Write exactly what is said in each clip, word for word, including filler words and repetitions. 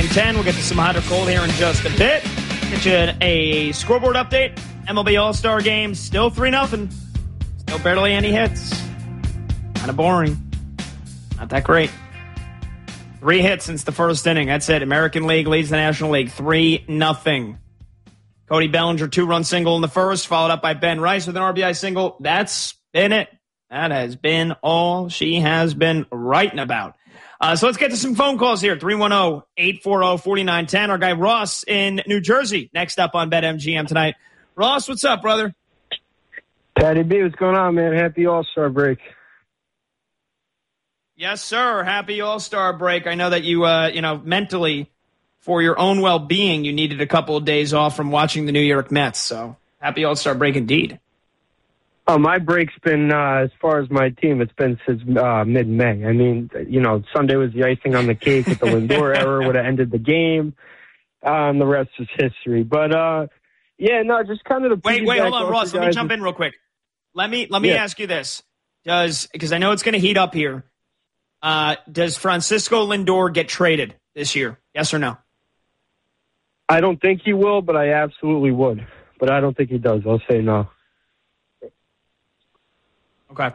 ten. We'll get to some hot or cold here in just a bit. Get you a scoreboard update. M L B All-Star Game, still three nothing. Still barely any hits. Kind of boring. Not that great. Three hits since the first inning. That's it. American League leads the National League three nothing. Cody Bellinger, two-run single in the first, followed up by Ben Rice with an R B I single. That's been it. That has been all she has been writing about. Uh, so let's get to some phone calls here. three one zero, eight four zero, four nine one zero. Our guy Ross in New Jersey next up on BetMGM tonight. Ross, what's up, brother? Patty B, what's going on, man? Happy All-Star break. Yes, sir. Happy All-Star break. I know that you, uh, you know, mentally, for your own well-being, you needed a couple of days off from watching the New York Mets. So happy All-Star break indeed. Oh, my break's been, uh, as far as my team, it's been since uh, mid-May. I mean, you know, Sunday was the icing on the cake with the Lindor error, would have ended the game. Um, the rest is history. But, uh, yeah, no, just kind of the... Wait, wait, hold on, Ross. Let me jump in real quick. Let me let me yeah. ask you this. Does, because I know it's going to heat up here, uh, does Francisco Lindor get traded this year? Yes or no? I don't think he will, but I absolutely would. But I don't think he does. I'll say no. Okay.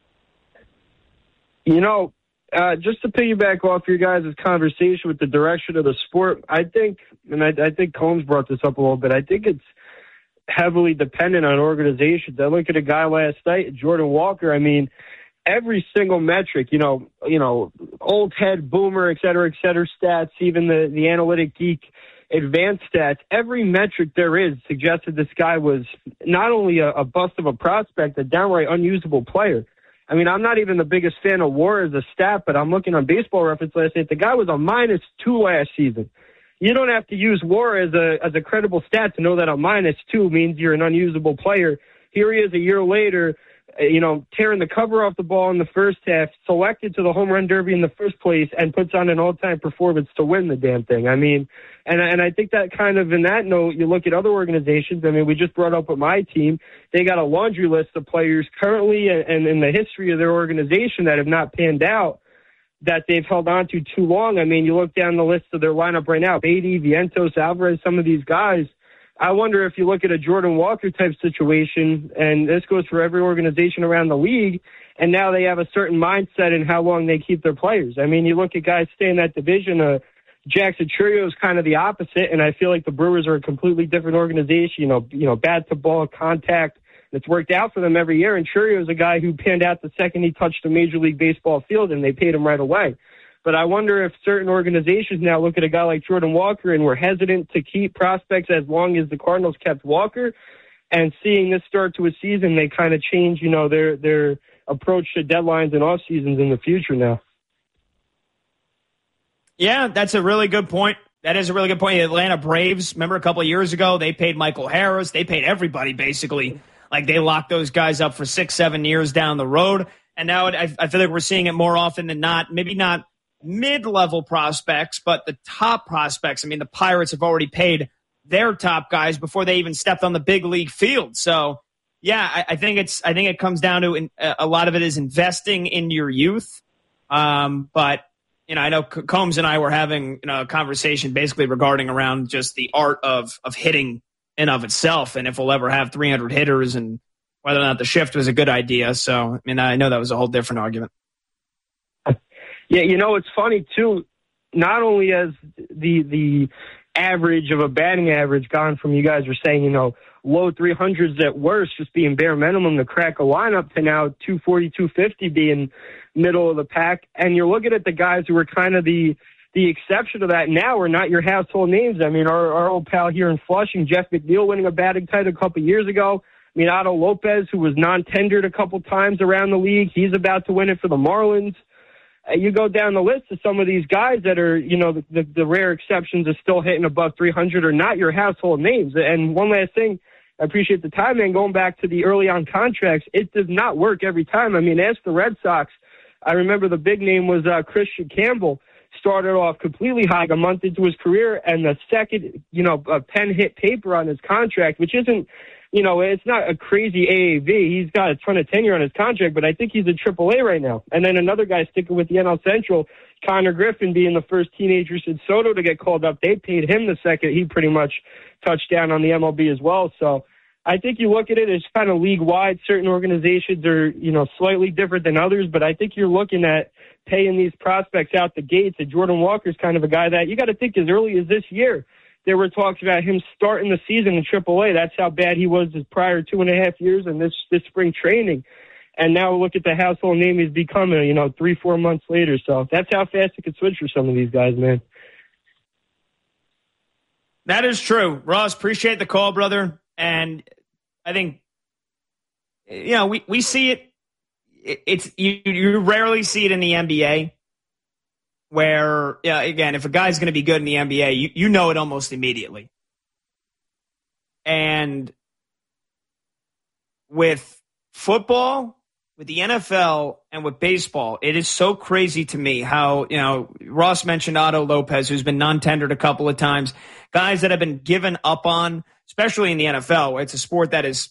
You know, uh, just to piggyback off your guys' conversation with the direction of the sport, I think, and I, I think Combs brought this up a little bit, I think it's heavily dependent on organizations. I look at a guy last night, Jordan Walker. I mean, every single metric, you know, you know, old head, boomer, et cetera, et cetera, stats, even the, the analytic geek advanced stats, every metric there is suggested this guy was not only a, a bust of a prospect, a downright unusable player. I mean, I'm not even the biggest fan of WAR as a stat, but I'm looking on Baseball Reference last night. The guy was a minus two last season. You don't have to use WAR as a as a credible stat to know that a minus two means you're an unusable player. Here he is a year later, you know, tearing the cover off the ball in the first half, selected to the home run derby in the first place, and puts on an all-time performance to win the damn thing. I mean, and and I think that kind of, in that note, you look at other organizations. I mean, we just brought up with my team, they got a laundry list of players currently and, and in the history of their organization that have not panned out, that they've held on to too long. I mean, you look down the list of their lineup right now, Beatty, Vientos, Alvarez, some of these guys. I wonder if you look at a Jordan Walker type situation, and this goes for every organization around the league, and now they have a certain mindset in how long they keep their players. I mean, you look at guys stay in that division, uh, Jackson Chourio is kind of the opposite, and I feel like the Brewers are a completely different organization, you know, you know, bat to ball, contact. It's worked out for them every year, and Chourio is a guy who panned out the second he touched a Major League Baseball field, and they paid him right away. But I wonder if certain organizations now look at a guy like Jordan Walker and were hesitant to keep prospects as long as the Cardinals kept Walker, and seeing this start to a season, they kind of change, you know, their their approach to deadlines and off seasons in the future now. Yeah, that's a really good point. That is a really good point. The Atlanta Braves, remember a couple of years ago, they paid Michael Harris. They paid everybody, basically. Like, they locked those guys up for six, seven years down the road. And now I, I feel like we're seeing it more often than not. Maybe not mid-level prospects, but the top prospects. I mean, the Pirates have already paid their top guys before they even stepped on the big league field. So, yeah, I, I think it's. I think it comes down to in, a lot of it is investing in your youth. Um, but you know, I know Combs and I were having you know a conversation basically regarding around just the art of of hitting in of itself, and if we'll ever have three hundred hitters, and whether or not the shift was a good idea. So, I mean, I know that was a whole different argument. Yeah, you know, it's funny, too. Not only has the the average of a batting average gone from, you guys were saying, you know, low three hundreds at worst, just being bare minimum to crack a lineup, to now two forty, two fifty being middle of the pack. And you're looking at the guys who are kind of the the exception to that now are not your household names. I mean, our, our old pal here in Flushing, Jeff McNeil, winning a batting title a couple years ago. I mean, Otto Lopez, who was non-tendered a couple times around the league, he's about to win it for the Marlins. Uh, you go down the list of some of these guys that are, you know, the, the, the rare exceptions are still hitting above three hundred are not your household names. And one last thing, I appreciate the time, man, going back to the early on contracts, it does not work every time. I mean, ask the Red Sox. I remember the big name was uh, Christian Campbell. Started off completely high a month into his career, and the second, you know, a pen hit paper on his contract, which isn't you know, it's not a crazy A A V. He's got a ton of tenure on his contract, but I think he's a triple A right now. And then another guy sticking with the N L Central, Connor Griffin, being the first teenager since Soto to get called up. They paid him the second he pretty much touched down on the M L B as well. So I think you look at it as kind of league-wide. Certain organizations are, you know, slightly different than others, but I think you're looking at paying these prospects out the gates. And Jordan Walker's kind of a guy that you got to think as early as this year. There were talks about him starting the season in triple A. That's how bad he was his prior two and a half years in this, this spring training. And now look at the household name he's becoming, you know, three, four months later. So that's how fast it could switch for some of these guys, man. That is true. Ross, appreciate the call, brother. And I think, you know, we, we see it. It's you, you rarely see it in the N B A where, yeah, again, if a guy's going to be good in the N B A, you, you know it almost immediately. And with football, with the N F L, and with baseball, it is so crazy to me how, you know, Ross mentioned Otto Lopez, who's been non-tendered a couple of times, guys that have been given up on, especially in the N F L, where it's a sport that is,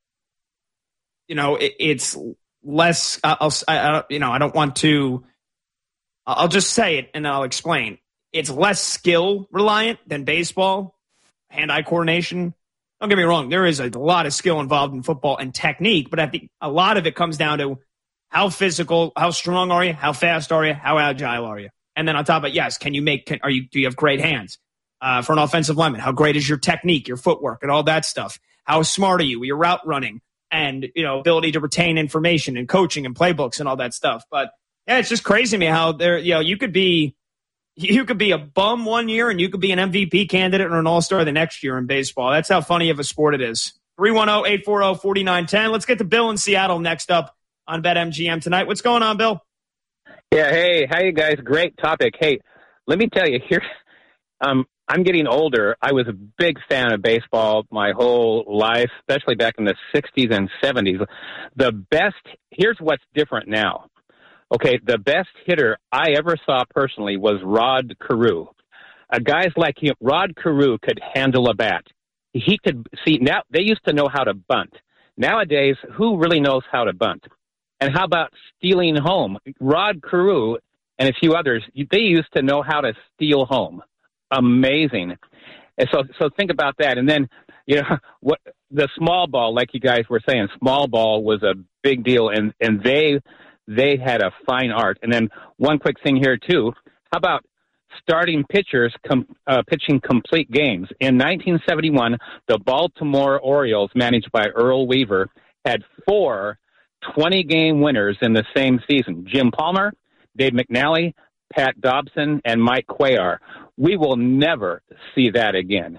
you know, it, it's less, I'll, I, I, you know, I don't want to, I'll just say it and I'll explain. It's less skill reliant than baseball, hand-eye coordination. Don't get me wrong, there is a lot of skill involved in football and technique, but I think a lot of it comes down to how physical, how strong are you, how fast are you, how agile are you? And then on top of it, yes, can you make, can, are you, do you have great hands? Uh, for an offensive lineman, how great is your technique, your footwork, and all that stuff? How smart are you with your route running and, you know, ability to retain information and coaching and playbooks and all that stuff? But yeah, it's just crazy to me how there, you know, you could be, you could be a bum one year and you could be an M V P candidate or an all-star the next year in baseball. That's how funny of a sport it is. three one zero, eight four zero, four nine one zero. Let's get to Bill in Seattle next up on BetMGM tonight. What's going on, Bill? Yeah, hey, how you guys? Great topic. Hey, let me tell you here, um, I'm getting older. I was a big fan of baseball my whole life, especially back in the sixties and seventies. The best, here's what's different now. Okay, the best hitter I ever saw personally was Rod Carew. Uh, guys like him, Rod Carew could handle a bat. He could, see, now they used to know how to bunt. Nowadays, who really knows how to bunt? And how about stealing home? Rod Carew and a few others, they used to know how to steal home. Amazing. And so, so think about that. And then, you know, what the small ball, like you guys were saying, small ball was a big deal, and, and they they had a fine art. And then one quick thing here, too. How about starting pitchers com, uh, pitching complete games? In nineteen seventy-one, the Baltimore Orioles, managed by Earl Weaver, had four twenty-game winners in the same season. Jim Palmer, Dave McNally, Pat Dobson, and Mike Cuellar. We will never see that again.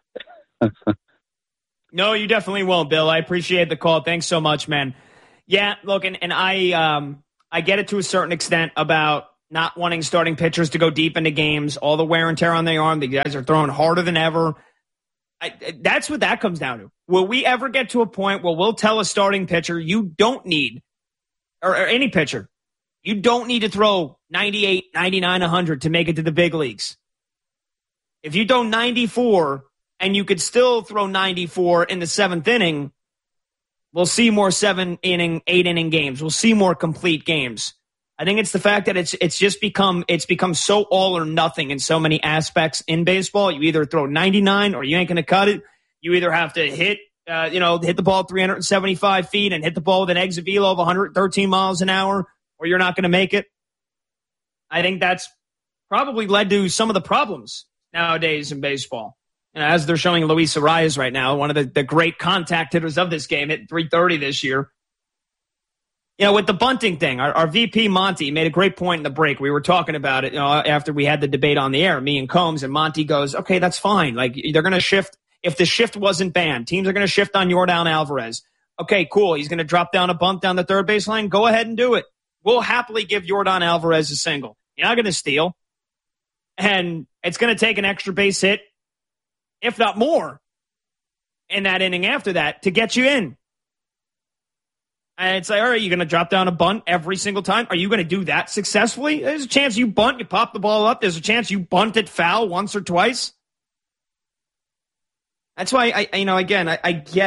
No, you definitely won't, Bill. I appreciate the call. Thanks so much, man. Yeah, look, and, and I um, I get it to a certain extent about not wanting starting pitchers to go deep into games, all the wear and tear on their arm. The guys are throwing harder than ever. I, that's what that comes down to. Will we ever get to a point where we'll tell a starting pitcher, you don't need, or, or any pitcher, you don't need to throw ninety-eight, ninety-nine, one hundred to make it to the big leagues. If you throw ninety-four and you could still throw ninety-four in the seventh inning, we'll see more seven inning, eight inning games. We'll see more complete games. I think it's the fact that it's it's just become it's become so all or nothing in so many aspects in baseball. You either throw ninety-nine or you ain't going to cut it. You either have to hit uh, you know hit the ball three hundred seventy-five feet and hit the ball with an exit velo of one hundred thirteen miles an hour, or you're not going to make it. I think that's probably led to some of the problems nowadays in baseball. And as they're showing Luis Arias right now, one of the, the great contact hitters of this game, hit three thirty this year. You know, with the bunting thing, our, our V P Monty made a great point in the break. We were talking about it, you know, after we had the debate on the air, me and Combs, and Monty goes, okay, that's fine. Like, they're going to shift. If the shift wasn't banned, teams are going to shift on Yordan Alvarez. Okay, cool. He's going to drop down a bunt down the third baseline. Go ahead and do it. We'll happily give Yordan Alvarez a single. You're not going to steal. And it's going to take an extra base hit, if not more, in that inning after that to get you in. And it's like, all right, you're going to drop down a bunt every single time? Are you going to do that successfully? There's a chance you bunt, you pop the ball up. There's a chance you bunt it foul once or twice. That's why, I, you know, again, I, I get it.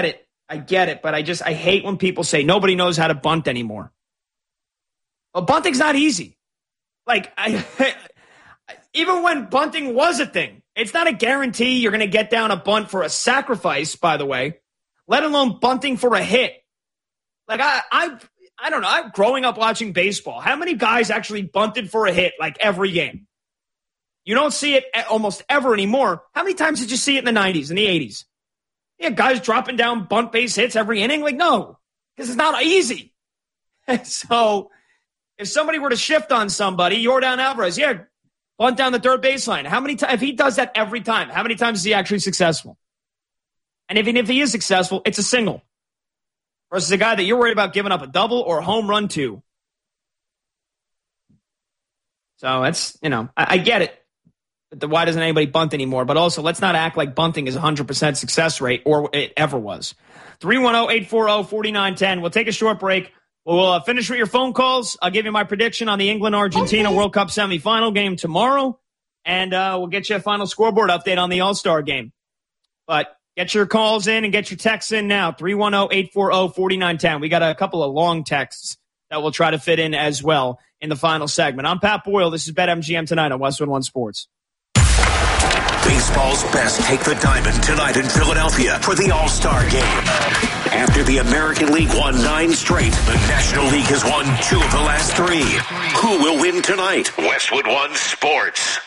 I get it, but I just, I hate when people say nobody knows how to bunt anymore. Well, bunting's not easy. Like, I, even when bunting was a thing, it's not a guarantee you're going to get down a bunt for a sacrifice, by the way, let alone bunting for a hit. Like, I, I, I don't know. I'm growing up watching baseball. How many guys actually bunted for a hit like every game? You don't see it almost ever anymore. How many times did you see it in the nineties and the eighties? Yeah, guys dropping down bunt base hits every inning? Like, no, because it's not easy. So if somebody were to shift on somebody, Yordan Alvarez, yeah, bunt down the third baseline. How many times, if he does that every time, how many times is he actually successful? And even if he is successful, it's a single. Versus a guy that you're worried about giving up a double or a home run to. So that's, you know, I, I get it. But the, why doesn't anybody bunt anymore? But also, let's not act like bunting is one hundred percent success rate, or it ever was. three one zero, eight four zero, four nine one zero. We'll take a short break. We'll uh, finish with your phone calls. I'll give you my prediction on the England-Argentina World Cup semifinal game tomorrow. And uh, we'll get you a final scoreboard update on the All-Star game. But get your calls in and get your texts in now. three one zero, eight four zero, four nine one zero. We got a couple of long texts that we'll try to fit in as well in the final segment. I'm Pat Boyle. This is BetMGM Tonight on Westwood One Sports. Baseball's best take the diamond tonight in Philadelphia for the All-Star Game. After the American League won nine straight, the National League has won two of the last three. Who will win tonight? Westwood One Sports.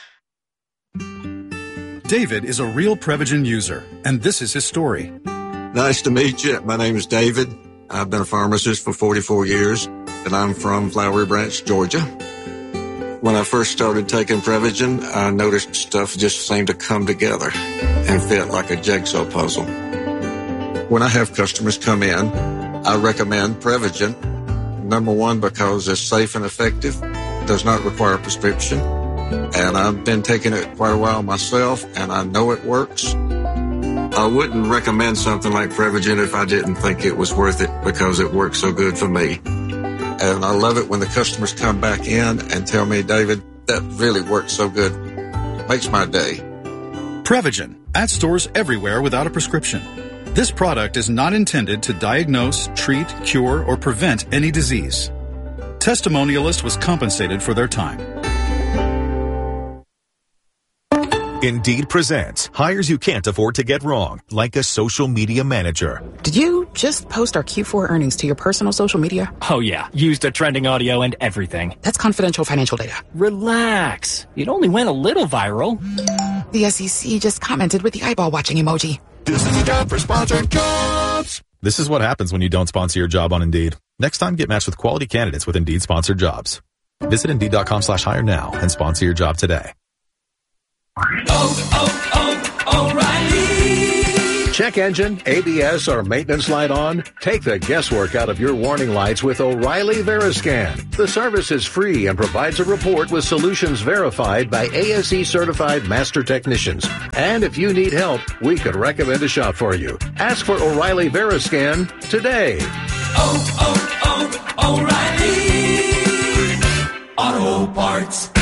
David is a real Prevagen user, and this is his story. Nice to meet you. My name is David. I've been a pharmacist for forty-four years, and I'm from Flowery Branch, Georgia. When I first started taking Prevagen, I noticed stuff just seemed to come together and fit like a jigsaw puzzle. When I have customers come in, I recommend Prevagen. Number one, because it's safe and effective, does not require a prescription, and I've been taking it quite a while myself, and I know it works. I wouldn't recommend something like Prevagen if I didn't think it was worth it, because it works so good for me. And I love it when the customers come back in and tell me, David, that really works so good. Makes my day. Prevagen, at stores everywhere without a prescription. This product is not intended to diagnose, treat, cure, or prevent any disease. Testimonialist was compensated for their time. Indeed presents hires you can't afford to get wrong, like a social media manager. Did you just post our Q four earnings to your personal social media? Oh yeah, used the trending audio and everything. That's confidential financial data. Relax. It only went a little viral. The S E C just commented with the eyeball watching emoji. This is a job for sponsored jobs. This is what happens when you don't sponsor your job on Indeed. Next time, get matched with quality candidates with Indeed sponsored jobs. Visit Indeed.com slash hire now and sponsor your job today. Oh, oh, oh, O'Reilly. Check engine, A B S, or maintenance light on? Take the guesswork out of your warning lights with O'Reilly Veriscan. The service is free and provides a report with solutions verified by A S E certified master technicians. And if you need help, we could recommend a shop for you. Ask for O'Reilly Veriscan today. Oh, oh, oh, O'Reilly Auto Parts.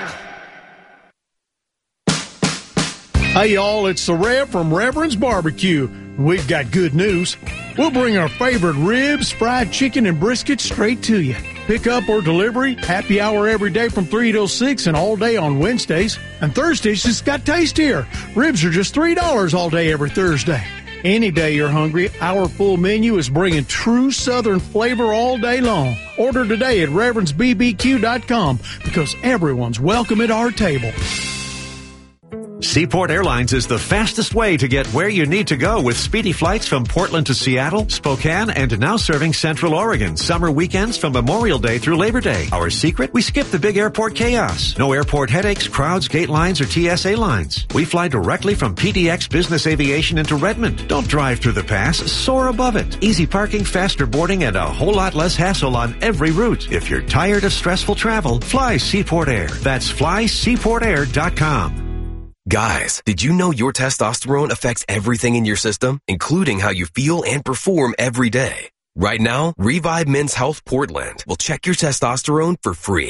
Hey y'all, it's the Rev from Reverend's Barbecue. We've got good news. We'll bring our favorite ribs, fried chicken, and brisket straight to you. Pick up or delivery, happy hour every day from three till six and all day on Wednesdays. And Thursdays just got tastier. Ribs are just three dollars all day every Thursday. Any day you're hungry, our full menu is bringing true Southern flavor all day long. Order today at reverends b b q dot com because everyone's welcome at our table. Seaport Airlines is the fastest way to get where you need to go with speedy flights from Portland to Seattle, Spokane, and now serving Central Oregon. Summer weekends from Memorial Day through Labor Day. Our secret? We skip the big airport chaos. No airport headaches, crowds, gate lines, or T S A lines. We fly directly from P D X Business Aviation into Redmond. Don't drive through the pass, soar above it. Easy parking, faster boarding, and a whole lot less hassle on every route. If you're tired of stressful travel, fly Seaport Air. That's fly seaport air dot com. Guys, did you know your testosterone affects everything in your system, including how you feel and perform every day? Right now, Revive Men's Health Portland will check your testosterone for free.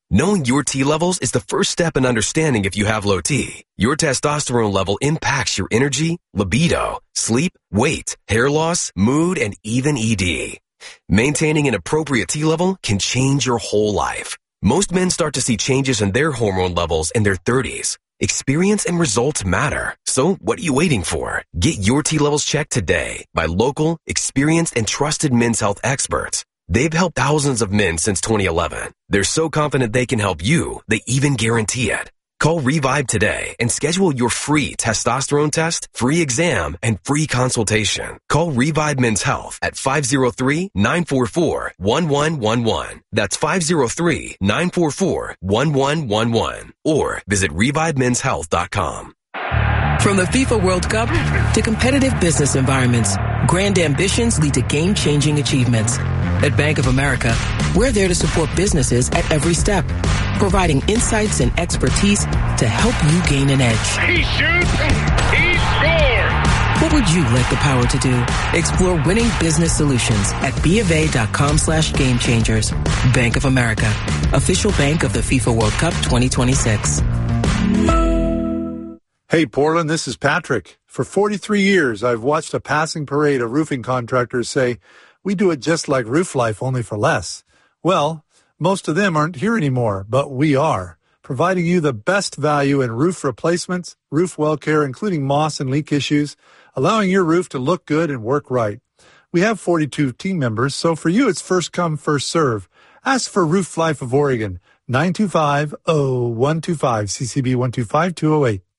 Knowing your T levels is the first step in understanding if you have low T. Your testosterone level impacts your energy, libido, sleep, weight, hair loss, mood, and even E D. Maintaining an appropriate T level can change your whole life. Most men start to see changes in their hormone levels in their thirties. Experience and results matter. So what are you waiting for? Get your T levels checked today by local, experienced, and trusted men's health experts. They've helped thousands of men since twenty eleven. They're so confident they can help you, they even guarantee it. Call Revive today and schedule your free testosterone test, free exam, and free consultation. Call Revive Men's Health at five oh three, nine four four, one one one one. That's five oh three, nine four four, one one one one. Or visit revive men's health dot com. From the FIFA World Cup to competitive business environments, grand ambitions lead to game-changing achievements. At Bank of America, we're there to support businesses at every step, providing insights and expertise to help you gain an edge. He shoots, he scores! What would you like the power to do? Explore winning business solutions at BofA.com slash game changers. Bank of America, official bank of the FIFA World Cup twenty twenty-six. Hey, Portland, this is Patrick. For forty-three years, I've watched a passing parade of roofing contractors say, we do it just like Roof Life, only for less. Well, most of them aren't here anymore, but we are, providing you the best value in roof replacements, roof well care, including moss and leak issues, allowing your roof to look good and work right. We have forty-two team members, so for you, it's first come, first serve. Ask for Roof Life of Oregon, nine two five, oh one two five, C C B one two five, two oh eight.